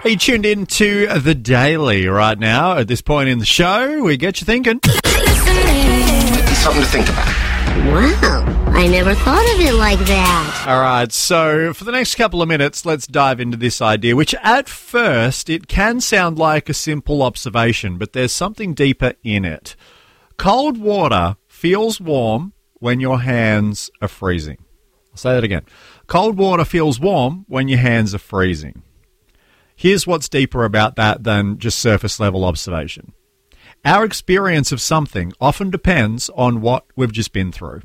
Are you tuned in to The Daily right now? At this point in the show, we get you thinking. Something to think about. Wow, I never thought of it like that. All right, so for the next couple of minutes, let's dive into this idea, which at first it can sound like a simple observation, but there's something deeper in it. Cold water feels warm when your hands are freezing. I'll say that again. Cold water feels warm when your hands are freezing. Here's what's deeper about that than just surface level observation. Our experience of something often depends on what we've just been through.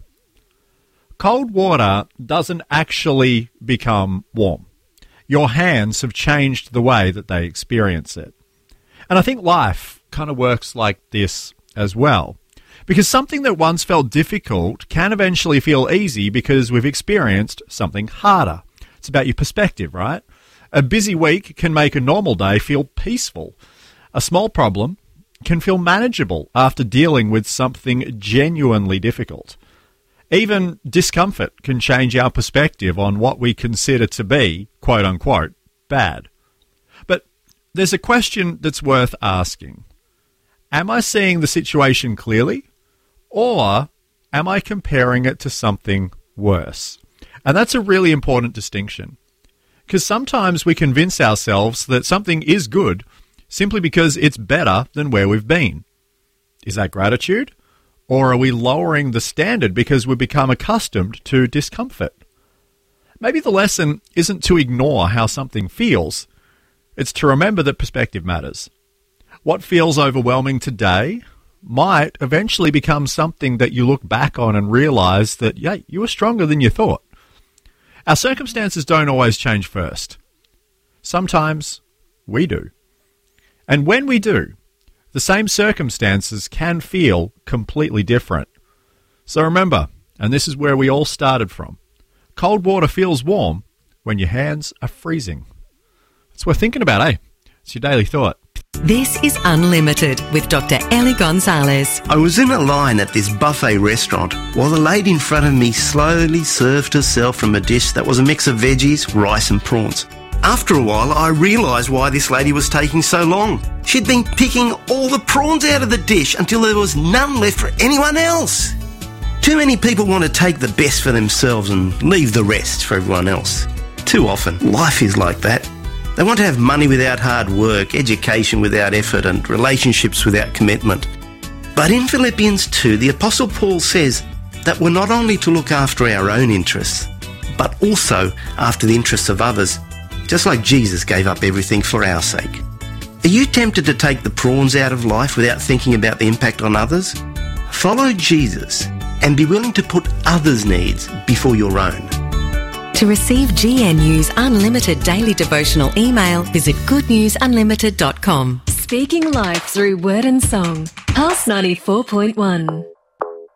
Cold water doesn't actually become warm. Your hands have changed the way that they experience it. And I think life kind of works like this as well. Because something that once felt difficult can eventually feel easy because we've experienced something harder. It's about your perspective, right? A busy week can make a normal day feel peaceful. A small problem can feel manageable after dealing with something genuinely difficult. Even discomfort can change our perspective on what we consider to be, quote unquote, bad. But there's a question that's worth asking. Am I seeing the situation clearly, or am I comparing it to something worse? And that's a really important distinction. Because sometimes we convince ourselves that something is good simply because it's better than where we've been. Is that gratitude? Or are we lowering the standard because we've become accustomed to discomfort? Maybe the lesson isn't to ignore how something feels. It's to remember that perspective matters. What feels overwhelming today might eventually become something that you look back on and realize that, yeah, you were stronger than you thought. Our circumstances don't always change first. Sometimes we do. And when we do, the same circumstances can feel completely different. So remember, and this is where we all started from, cold water feels warm when your hands are freezing. It's worth thinking about, eh? It's your daily thought. This is Unlimited with Dr. Ellie Gonzalez. I was in a line at this buffet restaurant while the lady in front of me slowly served herself from a dish that was a mix of veggies, rice and prawns. After a while, I realised why this lady was taking so long. She'd been picking all the prawns out of the dish until there was none left for anyone else. Too many people want to take the best for themselves and leave the rest for everyone else. Too often, life is like that. They want to have money without hard work, education without effort, and relationships without commitment. But in Philippians 2, the Apostle Paul says that we're not only to look after our own interests, but also after the interests of others, just like Jesus gave up everything for our sake. Are you tempted to take the prawns out of life without thinking about the impact on others? Follow Jesus and be willing to put others' needs before your own. To receive GNU's Unlimited Daily Devotional email, visit goodnewsunlimited.com. Speaking life through word and song. Pulse 94.1.